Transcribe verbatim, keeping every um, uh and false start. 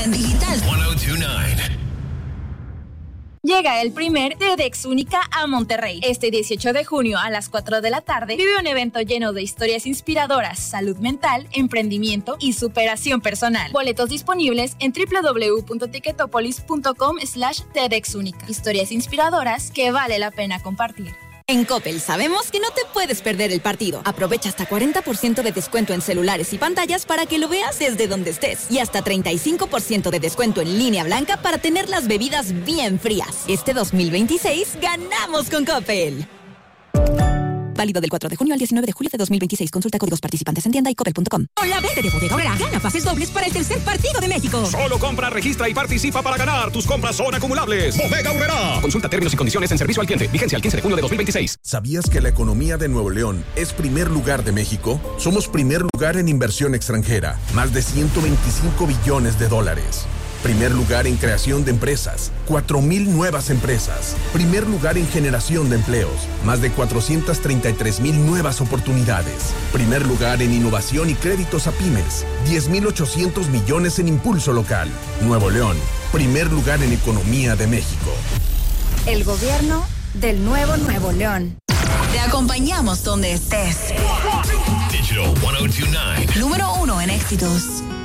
en digital. uno oh dos nueve. Llega el primer TEDx Única a Monterrey. Este dieciocho de junio a las cuatro de la tarde vive un evento lleno de historias inspiradoras, salud mental, emprendimiento y superación personal. Boletos disponibles en w w w punto ticketopolis punto com slash TEDx Única. Historias inspiradoras que vale la pena compartir. En Coppel sabemos que no te puedes perder el partido. Aprovecha hasta cuarenta por ciento de descuento en celulares y pantallas para que lo veas desde donde estés. Y hasta treinta y cinco por ciento de descuento en línea blanca para tener las bebidas bien frías. Este dos mil veintiséis ganamos con Coppel. Válido del cuatro de junio al diecinueve de julio de dos mil veintiséis. Consulta códigos participantes en tienda y coppel punto com. Con la venta de Bodega Aurrera, gana pases dobles para el tercer partido de México. Solo compra, registra y participa para ganar. Tus compras son acumulables. Bodega Aurrera. Consulta términos y condiciones en servicio al cliente. Vigencia al quince de junio de dos mil veintiséis. ¿Sabías que la economía de Nuevo León es primer lugar de México? Somos primer lugar en inversión extranjera. Más de ciento veinticinco billones de dólares. Primer lugar en creación de empresas, cuatro mil nuevas empresas. Primer lugar en generación de empleos, más de cuatrocientas treinta y tres mil nuevas oportunidades. Primer lugar en innovación y créditos a pymes, diez mil ochocientos millones en impulso local. Nuevo León, primer lugar en economía de México. El gobierno del nuevo Nuevo León. Te acompañamos donde estés. Digital uno oh dos nueve. Número uno en éxitos.